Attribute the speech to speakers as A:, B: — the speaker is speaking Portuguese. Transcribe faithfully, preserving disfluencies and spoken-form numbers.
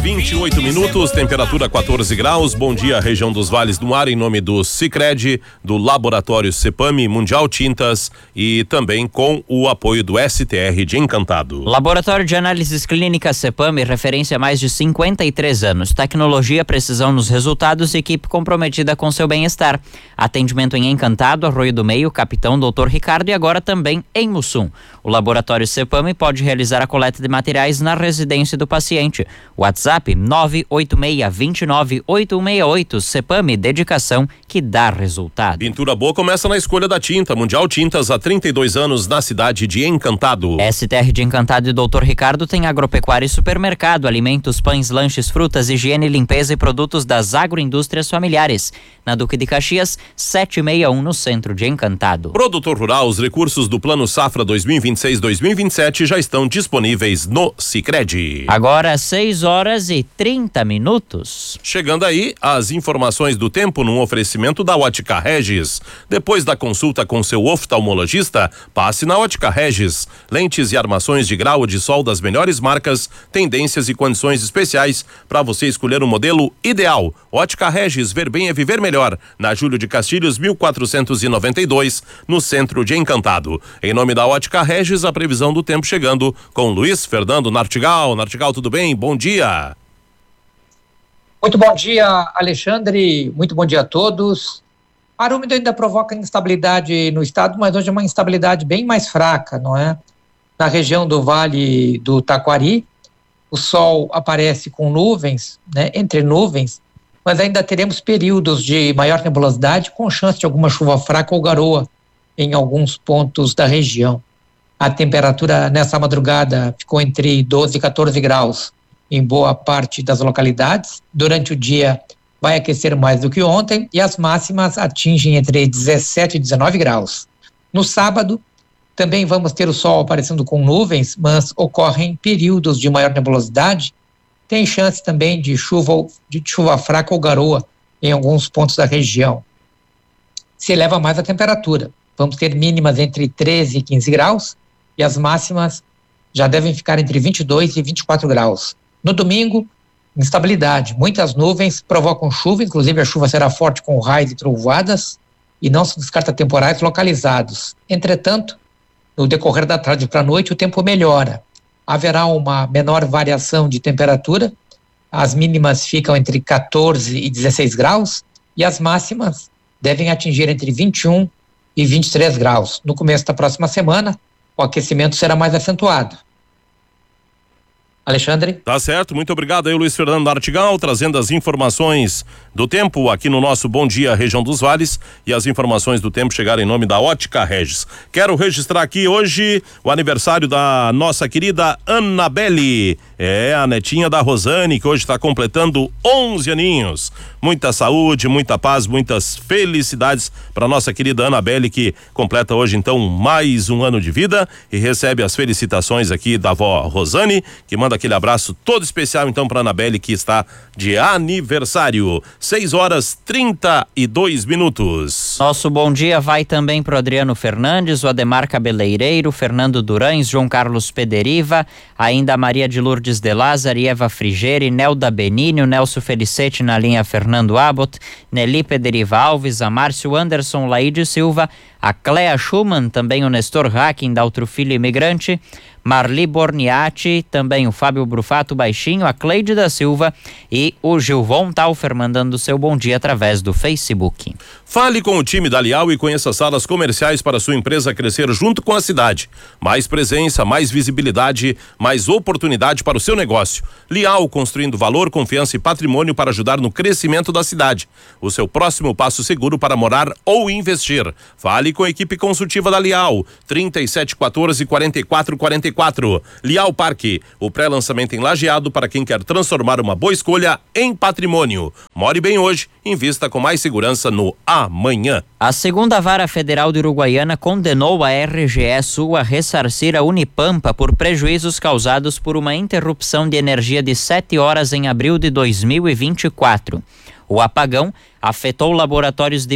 A: vinte e oito minutos, temperatura quatorze graus. Bom dia, região dos Vales do Mar, em nome do Sicredi, do Laboratório Cepame, Mundial Tintas e também com o apoio do S T R de Encantado.
B: Laboratório de Análises Clínicas Cepame, referência há mais de cinquenta e três anos. Tecnologia, precisão nos resultados e equipe comprometida com seu bem-estar. Atendimento em Encantado, Arroio do Meio, Capitão doutor Ricardo e agora também em Mussum. O Laboratório Cepame pode realizar a coleta de materiais na residência do paciente. WhatsApp nove oito seis, dois nove, oito um seis oito. Cepame, dedicação que dá resultado.
A: Pintura boa começa na escolha da tinta. Mundial Tintas há trinta e dois anos na cidade de Encantado.
B: S T R de Encantado e doutor Ricardo tem agropecuária e supermercado, alimentos, pães, lanches, frutas, higiene, limpeza e produtos das agroindústrias familiares. Na Duque de Caxias, setecentos e sessenta e um, no centro de Encantado.
A: Produtor Rural, os recursos do Plano Safra dois mil e vinte e seis, dois mil e vinte e sete já estão disponíveis no Sicredi.
B: Agora seis horas e trinta minutos.
A: Chegando aí as informações do tempo num oferecimento da Ótica Regis. Depois da consulta com seu oftalmologista, passe na Ótica Regis. Lentes e armações de grau de sol das melhores marcas, tendências e condições especiais para você escolher o modelo ideal. Ótica Regis, ver bem é viver melhor. Na Júlio de Castilhos, mil quatrocentos e noventa e dois, no centro de Encantado. Em nome da Ótica Regis, a previsão do tempo chegando com Luiz Fernando Nartigal. Nartigal, tudo bem? Bom dia.
C: Muito bom dia, Alexandre. Muito bom dia a todos. Ar úmido ainda provoca instabilidade no estado, mas hoje é uma instabilidade bem mais fraca, não é? Na região do Vale do Taquari, o sol aparece com nuvens, né, entre nuvens, mas ainda teremos períodos de maior nebulosidade com chance de alguma chuva fraca ou garoa em alguns pontos da região. A temperatura nessa madrugada ficou entre doze e quatorze graus em boa parte das localidades. Durante o dia vai aquecer mais do que ontem e as máximas atingem entre dezessete e dezenove graus. No sábado, também vamos ter o sol aparecendo com nuvens, mas ocorrem períodos de maior nebulosidade. Tem chance também de chuva, de chuva fraca ou garoa em alguns pontos da região. Se eleva mais a temperatura. Vamos ter mínimas entre treze e quinze graus e as máximas já devem ficar entre vinte e dois e vinte e quatro graus. No domingo, instabilidade. Muitas nuvens provocam chuva, inclusive a chuva será forte com raios e trovoadas e não se descarta temporais localizados. Entretanto, no decorrer da tarde para a noite, o tempo melhora. Haverá uma menor variação de temperatura, as mínimas ficam entre quatorze e dezesseis graus e as máximas devem atingir entre vinte e um e vinte e três graus. No começo da próxima semana, o aquecimento será mais acentuado. Alexandre?
A: Tá certo, muito obrigado aí, Luiz Fernando Artigal, trazendo as informações do tempo aqui no nosso Bom Dia Região dos Vales, e as informações do tempo chegaram em nome da Ótica Regis. Quero registrar aqui hoje o aniversário da nossa querida Annabelle, é a netinha da Rosane, que hoje está completando onze aninhos. Muita saúde, muita paz, muitas felicidades para nossa querida Annabelle, que completa hoje então mais um ano de vida e recebe as felicitações aqui da avó Rosane, que manda aquele abraço todo especial então para Annabelle, que está de aniversário. seis horas trinta e dois minutos.
B: Nosso bom dia vai também pro Adriano Fernandes, o Ademar Cabeleireiro, Fernando Durães, João Carlos Pederiva, ainda a Maria de Lourdes de Lázaro, Eva Frigeri, Nelda Benini, o Nelson Felicete na linha Fernando Abbott, Nelly Pederiva Alves, a Márcio Anderson, Laide Silva, a Clea Schumann, também o Nestor Hacking, da Outro Filho Imigrante, Marli Borniati, também o Fábio Brufato Baixinho, a Cleide da Silva e o Gilvon Taufer mandando seu bom dia através do Facebook.
A: Fale com o time da Lial e conheça salas comerciais para sua empresa crescer junto com a cidade. Mais presença, mais visibilidade, mais oportunidade para o seu negócio. Lial, construindo valor, confiança e patrimônio para ajudar no crescimento da cidade. O seu próximo passo seguro para morar ou investir. Fale com a equipe consultiva da Lial, trinta e sete, quatorze, quarenta e quatro, quarenta e quatro. Lial Parque, o pré-lançamento em Lajeado para quem quer transformar uma boa escolha em patrimônio. More bem hoje, invista com mais segurança no amanhã.
B: A segunda Vara Federal de Uruguaiana condenou a R G E Sul a ressarcir a Unipampa por prejuízos causados por uma interrupção de energia de sete horas em abril de dois mil e vinte e quatro. O apagão afetou laboratórios de